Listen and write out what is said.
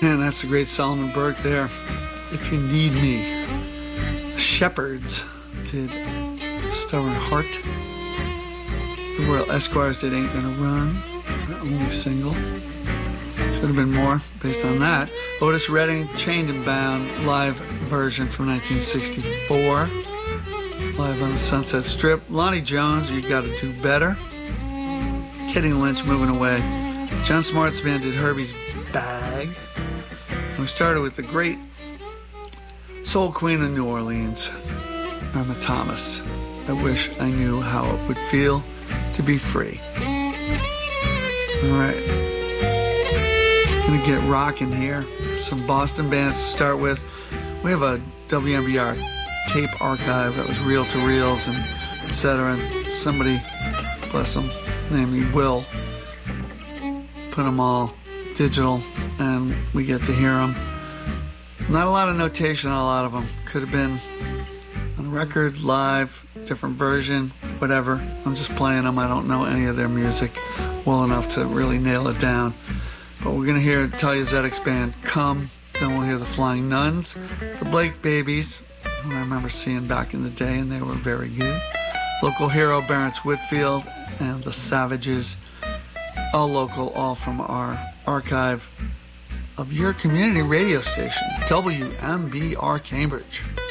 And that's the great Solomon Burke there. If You Need Me. Shepherds did Stubborn Heart. The Royal Esquires did Ain't Gonna Run. The only single. Should have been more based on that. Otis Redding, Chained and Bound, live version from 1964. Live on the Sunset Strip. Lonnie Jones, You Gotta Do Better. Kenny Lynch, Moving Away. John Smart's band did Herbie's Bag. And we started with the great soul queen of New Orleans, Irma Thomas. I wish I knew how it would feel to be free. All right. Gonna get rocking here. Some Boston bands to start with. We have a WMBR tape archive that was reel to reels and etc. And somebody, bless him, named me Will, put them all digital and we get to hear them. Not a lot of notation on a lot of them. Could have been on record, live, different version, whatever. I'm just playing them. I don't know any of their music well enough to really nail it down. But we're going to hear Talia Zedek's band, Come. Then we'll hear the Flying Nuns, the Blake Babies, who I remember seeing back in the day, and they were very good. Local hero, Barrence Whitfield, and the Savages. All local, all from our archive of your community radio station, WMBR Cambridge.